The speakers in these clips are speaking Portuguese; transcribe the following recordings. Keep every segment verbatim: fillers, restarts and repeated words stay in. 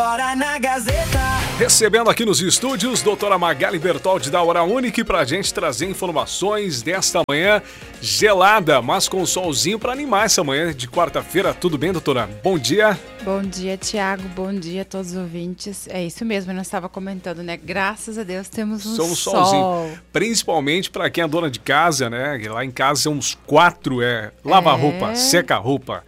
Hora na Gazeta. Recebendo aqui nos estúdios, doutora Magali Bertoldi da Hora Única pra gente trazer informações desta manhã gelada, mas com solzinho para animar essa manhã de quarta-feira. Tudo bem, doutora? Bom dia. Bom dia, Tiago. Bom dia a todos os ouvintes. É isso mesmo, nós estava comentando, né? Graças a Deus temos um Somos sol. solzinho. Principalmente para quem é dona de casa, né? Lá em casa são uns quatro, é lava a roupa, seca a roupa.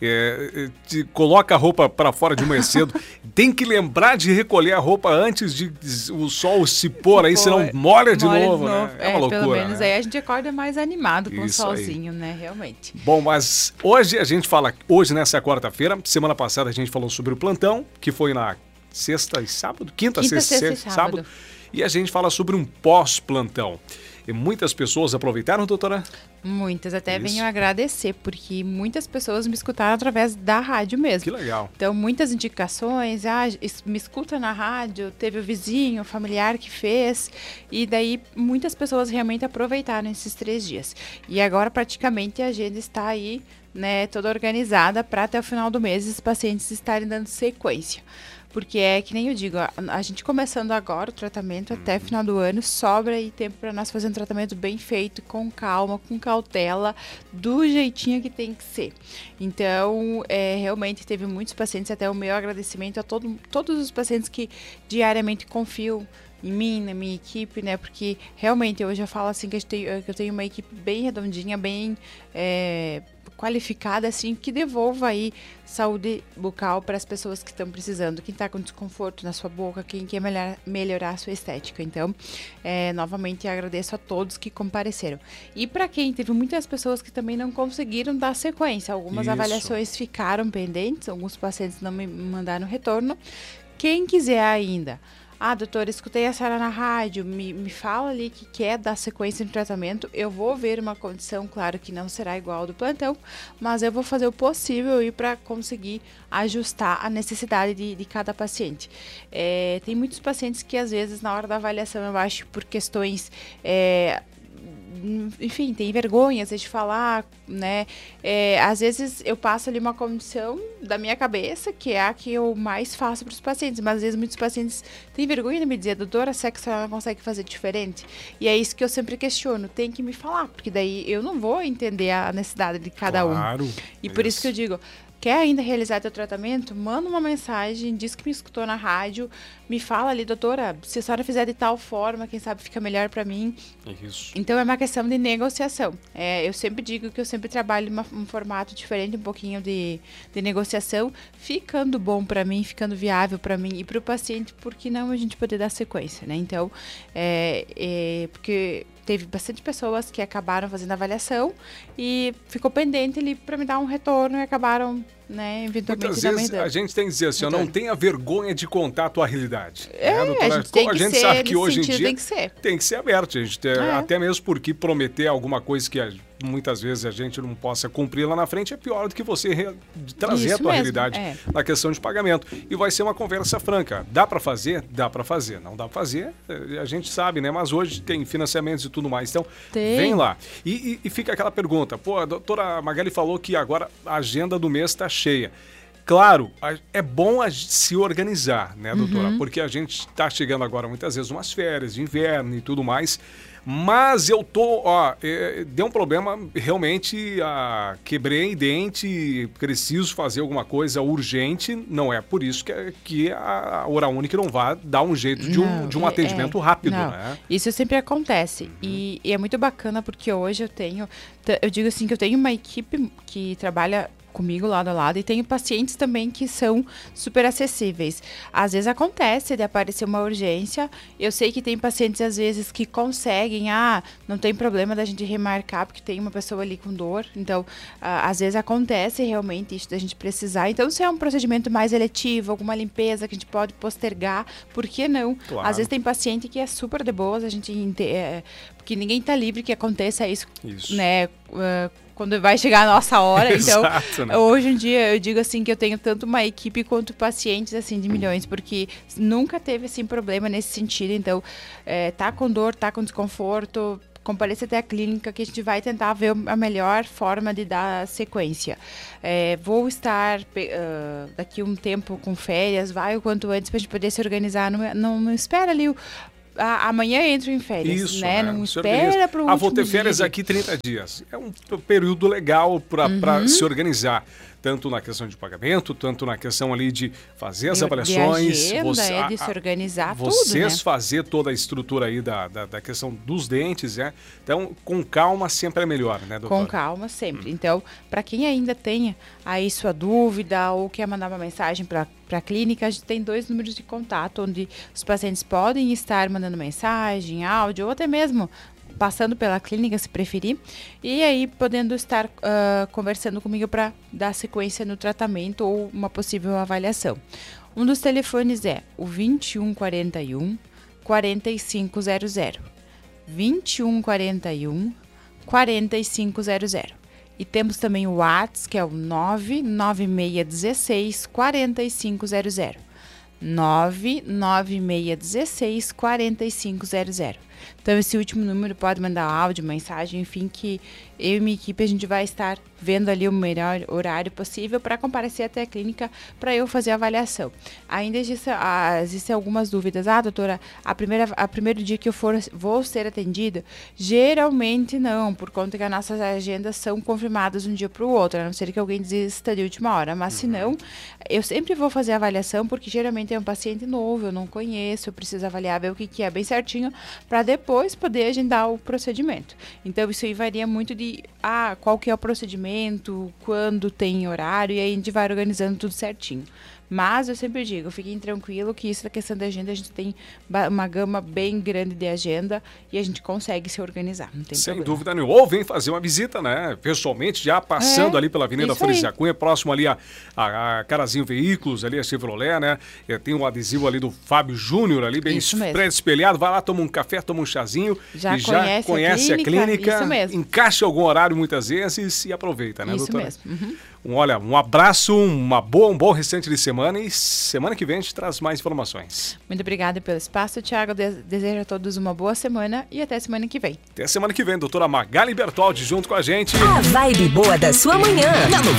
É, te coloca a roupa para fora de manhã cedo. Tem que lembrar de recolher a roupa antes de o sol se pôr aí, senão molha de molha novo, de né? novo. É uma é, loucura. Pelo menos né? aí a gente acorda mais animado com Isso o solzinho, aí. né? Realmente. Bom, mas hoje a gente fala, hoje nessa quarta-feira, semana passada a gente falou sobre o plantão, que foi na sexta e sábado, quinta, Quinta sexta, sexta e sexta sábado. sábado, e a gente fala sobre um pós-plantão. E muitas pessoas aproveitaram, doutora? Muitas, até Isso. venho agradecer, porque muitas pessoas me escutaram através da rádio mesmo. Que legal. Então, muitas indicações, ah, es- me escuta na rádio, teve o vizinho, o familiar que fez, e daí muitas pessoas realmente aproveitaram esses três dias. E agora, praticamente, a agenda está aí, né, toda organizada para até o final do mês os pacientes estarem dando sequência. Porque é que nem eu digo, a, a gente começando agora o tratamento até o final do ano, sobra aí tempo para nós fazer um tratamento bem feito, com calma, com cautela, do jeitinho que tem que ser. Então, é, realmente teve muitos pacientes, até o meu agradecimento a todo, todos os pacientes que diariamente confiam em mim, na minha equipe, né? Porque realmente eu já falo assim que eu tenho, que eu tenho uma equipe bem redondinha, bem é, qualificada, assim, que devolva aí saúde bucal para as pessoas que estão precisando, quem está com desconforto na sua boca, quem quer melhor, melhorar a sua estética. Então, é, novamente agradeço a todos que compareceram. E para quem teve muitas pessoas que também não conseguiram dar sequência, algumas Isso. avaliações ficaram pendentes, alguns pacientes não me mandaram retorno. Quem quiser ainda, ah, doutora, escutei a senhora na rádio, me, me fala ali que quer dar sequência no tratamento, eu vou ver uma condição, claro que não será igual ao do plantão, mas eu vou fazer o possível para conseguir ajustar a necessidade de, de cada paciente. É, tem muitos pacientes que às vezes na hora da avaliação, eu acho por questões... É, enfim, tem vergonha às vezes de falar, né? É, às vezes eu passo ali uma condição da minha cabeça, que é a que eu mais faço para os pacientes, mas às vezes muitos pacientes têm vergonha de me dizer, doutora, será que a senhora não consegue fazer diferente? E é isso que eu sempre questiono, tem que me falar, porque daí eu não vou entender a necessidade de cada Claro, um. E por isso que eu digo, quer ainda realizar teu tratamento? Manda uma mensagem, diz que me escutou na rádio, me fala ali, doutora, se a senhora fizer de tal forma, quem sabe fica melhor para mim. Isso. Então é uma questão de negociação. É, eu sempre digo que eu sempre trabalho em um formato diferente, um pouquinho de, de negociação, ficando bom para mim, ficando viável para mim e para o paciente, porque não a gente poder dar sequência, né? Então, é, é, porque teve bastante pessoas que acabaram fazendo avaliação e ficou pendente ali para me dar um retorno e acabaram, né, eventualmente Muitas não me vezes dando. a gente tem que dizer assim, ó, não tenha vergonha de contar a tua realidade. É, né, doutora? a gente tem a que gente ser, sabe que nesse hoje em sentido dia tem que ser. tem que ser aberto, a gente, É. até mesmo porque prometer alguma coisa que a- muitas vezes a gente não possa cumprir lá na frente é pior do que você re- trazer Isso a tua mesmo, realidade é. na questão de pagamento. E vai ser uma conversa franca. Dá para fazer? Dá para fazer. Não dá para fazer? eh, A gente sabe, né? Mas hoje tem financiamentos e tudo mais. Então, Tem. vem lá. E, e- e fica aquela pergunta. Pô, a doutora Magali falou que agora a agenda do mês está cheia. Claro, a- é bom a gente se organizar, né, doutora? Uhum. Porque a gente está chegando agora muitas vezes umas férias de inverno e tudo mais. Mas eu tô, ó, é, deu um problema, realmente, ah, quebrei dente, preciso fazer alguma coisa urgente. Não é por isso que, que a Hora Única não vai dar um jeito de um, Não, de um é- atendimento é, rápido, não. né? Isso sempre acontece. E, e é muito bacana porque hoje eu tenho, t- eu digo assim que eu tenho uma equipe que trabalha comigo lado a lado e tenho pacientes também que são super acessíveis. Às vezes acontece de aparecer uma urgência. Eu sei que tem pacientes às vezes que conseguem, ah, não tem problema da gente remarcar porque tem uma pessoa ali com dor. Então, ah, às vezes acontece realmente isso da gente precisar. Então, se é um procedimento mais eletivo, alguma limpeza que a gente pode postergar, por que não? Claro. Às vezes tem paciente que é super de boas, a gente ente- é, porque ninguém tá livre que aconteça isso, Isso. né? Uh, quando vai chegar a nossa hora. Então, Exato, né? hoje em dia, eu digo assim que eu tenho tanto uma equipe quanto pacientes assim de milhões, porque nunca teve assim problema nesse sentido. Então, é, tá com dor, tá com desconforto, compareça até a clínica que a gente vai tentar ver a melhor forma de dar sequência. É, vou estar uh, daqui um tempo com férias, vai o quanto antes para a gente poder se organizar. Não, não, não espera ali o... Ah, amanhã entro em férias, Isso, né? né? Não espera para o último dia. Ah, vou ter férias aqui trinta dias. É um período legal para uhum. se organizar. Tanto na questão de pagamento, tanto na questão ali de fazer as de, avaliações. De agenda, você, é de se organizar vocês tudo, né? fazer toda a estrutura aí da, da, da questão dos dentes, né? Então, com calma sempre é melhor, né, doutora? Com calma sempre. Hum. Então, para quem ainda tenha aí sua dúvida ou quer mandar uma mensagem para a clínica, a gente tem dois números de contato onde os pacientes podem estar mandando mensagem, áudio ou até mesmo passando pela clínica, se preferir, e aí podendo estar uh, conversando comigo para dar sequência no tratamento ou uma possível avaliação. Um dos telefones é o vinte e um quarenta e um, quarenta e cinco zero zero. vinte e um quarenta e um, quarenta e cinco zero zero. E temos também o WhatsApp, que é o nove nove seis um seis, quatro cinco zero zero. nove nove seis um seis, quatro cinco zero zero. Então, esse último número pode mandar áudio, mensagem, enfim, que eu e minha equipe a gente vai estar vendo ali o melhor horário possível para comparecer até a clínica para eu fazer a avaliação. Ainda existem, ah, existem algumas dúvidas. Ah, doutora, a primeira, a primeiro dia que eu for, vou ser atendida? Geralmente não, por conta que as nossas agendas são confirmadas de um dia para o outro, a não ser que alguém desista de última hora. Mas, se não, eu sempre vou fazer a avaliação, porque geralmente é um paciente novo, eu não conheço, eu preciso avaliar, ver o que, que é bem certinho, para depois poder agendar o procedimento. Então, isso aí varia muito de ah, qual que é o procedimento, quando tem horário, e aí a gente vai organizando tudo certinho. Mas eu sempre digo, fiquem tranquilo que isso da questão da agenda, a gente tem uma gama bem grande de agenda e a gente consegue se organizar, não tem Sem problema. dúvida nenhuma. Ou vem fazer uma visita, né? Pessoalmente, já passando é, ali pela Avenida Flores da Cunha, próximo ali a, a, a Carazinho Veículos, ali a Chevrolet, né? E tem um adesivo ali do Fábio Júnior ali, bem pré-espelhado. Vai lá, toma um café, toma um chazinho. Já e conhece, já conhece a clínica. A clínica isso mesmo. Encaixa algum horário muitas vezes e aproveita, né, isso doutora? Isso mesmo. Uhum. Um, olha, um abraço, uma boa, um bom restante de semana e semana que vem a gente traz mais informações. Muito obrigada pelo espaço, Thiago. Desejo a todos uma boa semana e até semana que vem. Até semana que vem, doutora Magali Bertoldi junto com a gente. A vibe boa da sua manhã.